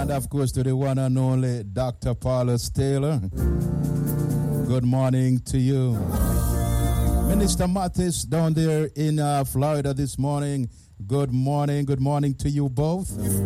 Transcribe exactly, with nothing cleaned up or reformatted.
And of course to the one and only Doctor Paulus Taylor. Good morning to you. Minister Mattis down there in uh, Florida this morning. Good morning. Good morning to you both.